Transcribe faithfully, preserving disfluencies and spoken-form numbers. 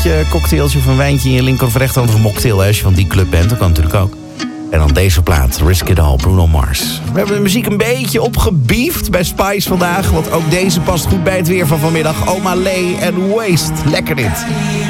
biertje, cocktailtje of een wijntje in je linker of rechterhand. Of een mocktail, hè, als je van die club bent. Dat kan natuurlijk ook. En dan deze plaat, Risk It All, Bruno Mars. We hebben de muziek een beetje opgebiefd bij Spice vandaag. Want ook deze past goed bij het weer van vanmiddag. Oma Lee en Waste. Lekker dit.